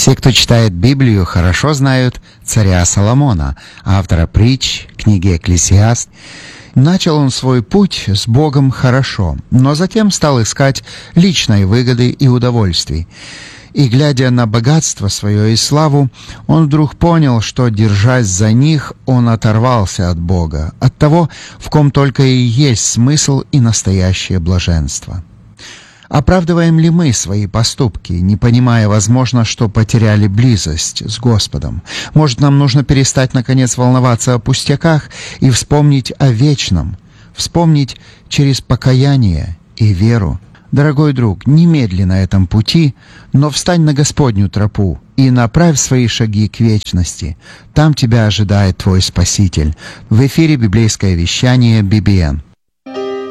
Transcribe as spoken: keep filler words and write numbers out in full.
Все, кто читает Библию, хорошо знают царя Соломона, автора притч, книги «Экклесиаст». Начал он свой путь с Богом хорошо, но затем стал искать личной выгоды и удовольствий. И, глядя на богатство свое и славу, он вдруг понял, что, держась за них, он оторвался от Бога, от того, в ком только и есть смысл и настоящее блаженство. Оправдываем ли мы свои поступки, не понимая, возможно, что потеряли близость с Господом? Может, нам нужно перестать, наконец, волноваться о пустяках и вспомнить о вечном, вспомнить через покаяние и веру? Дорогой друг, не медли на этом пути, но встань на Господню тропу и направь свои шаги к вечности. Там тебя ожидает твой Спаситель. В эфире библейское вещание би би эн.